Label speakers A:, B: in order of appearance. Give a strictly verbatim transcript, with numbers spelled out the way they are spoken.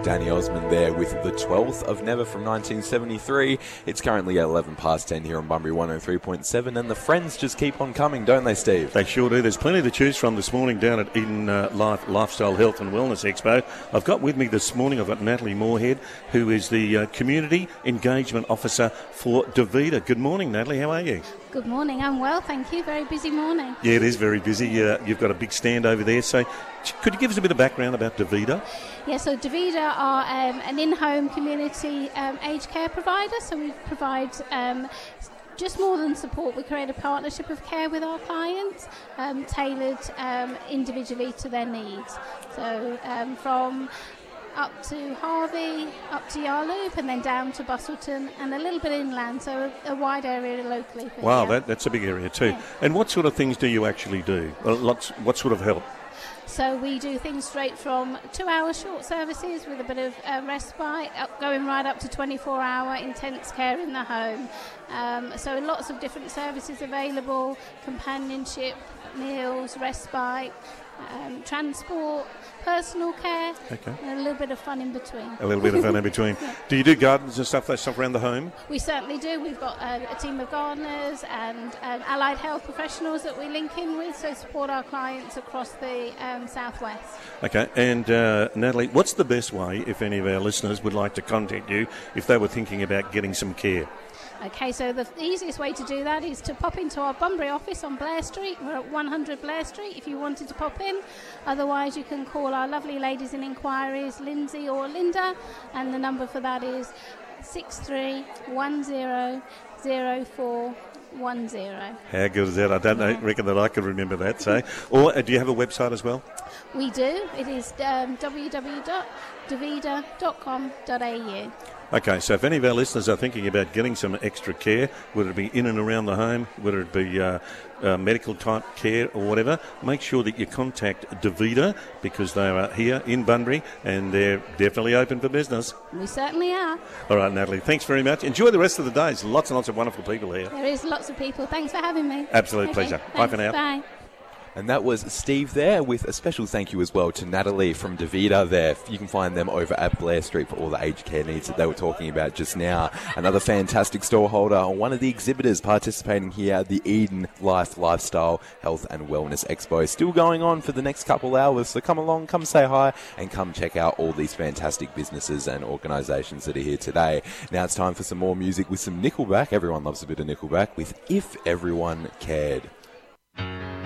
A: Danny Osmond there with the twelfth of Never from nineteen seventy-three. It's currently at eleven past ten here on Bunbury one oh three point seven, and the friends just keep on coming, don't they, Steve?
B: They sure do. There's plenty to choose from this morning down at Eden uh, Life, Lifestyle Health and Wellness Expo. I've got with me this morning, I've got Natalie Moorhead, who is the uh, Community Engagement Officer for DaVita. Good morning, Natalie. How are you?
C: Good morning. I'm well, thank you. Very busy morning.
B: Yeah, it is very busy. Uh, you've got a big stand over there. So could you give us a bit of background about DaVita?
C: Yeah, so DaVita are um, an in-home community um, aged care provider. So we provide um, just more than support. We create a partnership of care with our clients, um, tailored um, individually to their needs. So um, from up to Harvey, up to Yarloop, and then down to Bustleton, and a little bit inland, so a, a wide area locally.
B: Wow, that, that's a big area too.
C: Yeah.
B: And what sort of things do you actually do? Well, lots, what sort of help?
C: So we do things straight from two-hour short services with a bit of uh, respite, up, going right up to twenty-four hour intense care in the home. Um, so lots of different services available, companionship, meals, respite, um, transport, personal care,
B: okay,
C: and a little bit of fun in between.
B: A little bit of fun in between. Yeah. Do you do gardens and stuff, that stuff around the home?
C: We certainly do. We've got uh, a team of gardeners and um, allied health professionals that we link in with, so support our clients across the um, southwest.
B: Okay, and uh, Natalie, what's the best way, if any of our listeners would like to contact you, if they were thinking about getting some care?
C: Okay, so the easiest way to do that is to pop into our Bunbury office on Blair Street. We're at one hundred Blair Street if you wanted to pop in. Otherwise, you can call our lovely ladies in inquiries, Lindsay or Linda, and the number for that is six three one zero zero four one zero.
B: How good is that? I don't
C: yeah.
B: know, reckon that I could remember that. So, or uh, do you have a website as well?
C: We do. It is um, w w w dot davita dot com dot a u.
B: Okay, so if any of our listeners are thinking about getting some extra care, whether it be in and around the home, whether it be uh, uh, medical type care or whatever, make sure that you contact DaVita, because they are here in Bunbury and they're definitely open for business.
C: We certainly are.
B: All right, Natalie, thanks very much. Enjoy the rest of the day. There's lots and lots of wonderful people here.
C: There is lots of people. Thanks for having me.
B: Absolute
C: okay,
B: pleasure.
C: Thanks.
B: Bye for now.
C: Bye.
A: And that was Steve there, with a special thank you as well to Natalie from DaVita there. You can find them over at Blair Street for all the aged care needs that they were talking about just now. Another fantastic store holder, one of the exhibitors participating here at the Eden Life Lifestyle Health and Wellness Expo. Still going on for the next couple hours, so come along, come say hi, and come check out all these fantastic businesses and organisations that are here today. Now it's time for some more music with some Nickelback. Everyone loves a bit of Nickelback with If Everyone Cared.